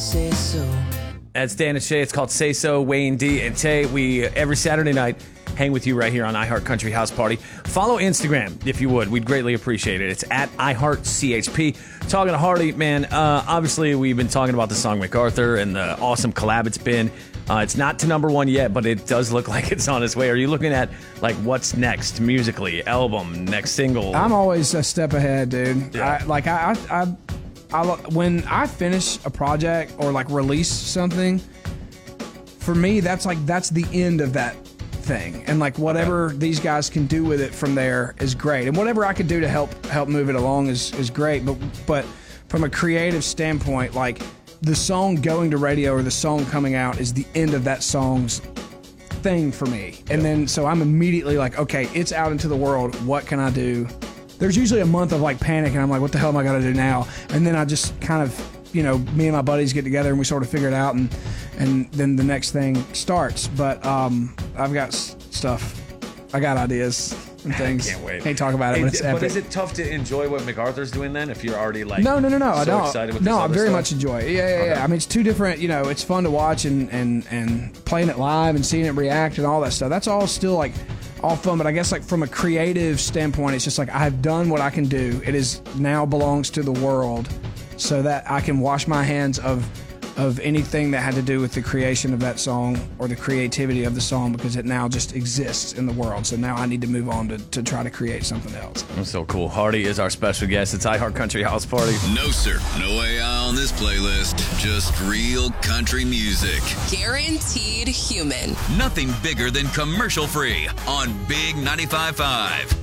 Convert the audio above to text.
Say so. That's Dan and Shay. It's called Say So. Wayne D and Tay. We every Saturday night hang with you right here on iHeart Country House Party. Follow Instagram if you would. We'd greatly appreciate it. It's at iHeartCHP. Talking to Hardy, man. Obviously, we've been talking about the song MacArthur and the awesome collab it's been. It's not to number one yet, but it does look like it's on its way. Are you looking at like what's next musically? Album, next single? I'm always a step ahead, dude. Yeah. When I finish a project or like release something, for me that's the end of that thing, and like whatever these guys can do with it from there is great, and whatever I could do to help move it along is great. But from a creative standpoint, like the song going to radio or the song coming out is the end of that song's thing for me, and then so I'm immediately like, okay, it's out into the world. What can I do? There's usually a month of like panic, and I'm like, what the hell am I gonna do now? And then I just kind of, me and my buddies get together and we sort of figure it out, and then the next thing starts. But I've got stuff. I got ideas and things. I can't wait. Can't talk about it, but it's epic. But is it tough to enjoy what MacArthur's doing then if you're already like No. I don't. excited with no, this I other very stuff? much enjoy it. Yeah. I mean, it's two different. It's fun to watch and playing it live and seeing it react and all that stuff. That's all still like all fun. But I guess like from a creative standpoint, it's just like I have done what I can do. It is now belongs to the world, so that I can wash my hands of anything that had to do with the creation of that song or the creativity of the song, because it now just exists in the world. So now I need to move on to try to create something else. That's so cool. Hardy is our special guest. It's iHeart Country House Party. No, sir. No AI on this playlist. Just real country music. Guaranteed human. Nothing bigger than commercial free on Big 95.5.